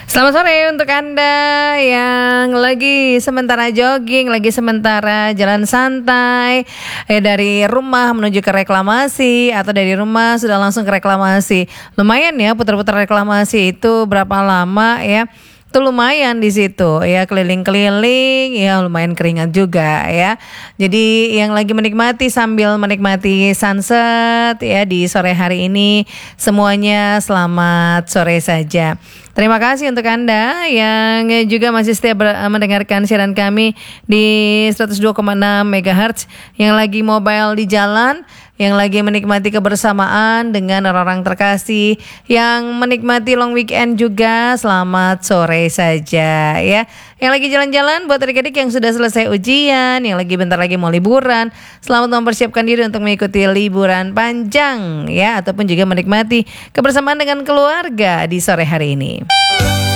Selamat sore untuk Anda yang lagi sementara jogging, lagi sementara jalan santai dari rumah menuju ke reklamasi atau dari rumah sudah langsung ke reklamasi. Lumayan ya putar-putar reklamasi itu berapa lama ya? Itu lumayan di situ ya, keliling-keliling ya, lumayan keringat juga ya. Jadi yang lagi menikmati sambil menikmati sunset ya di sore hari ini, semuanya selamat sore saja. Terima kasih untuk Anda yang juga masih setia mendengarkan siaran kami di 102,6 MHz, yang lagi mobile di jalan, yang lagi menikmati kebersamaan dengan orang-orang terkasih, yang menikmati long weekend juga, selamat sore saja ya. Yang lagi jalan-jalan, buat adik-adik yang sudah selesai ujian, yang lagi bentar lagi mau liburan, selamat mempersiapkan diri untuk mengikuti liburan panjang ya, ataupun juga menikmati kebersamaan dengan keluarga di sore hari ini.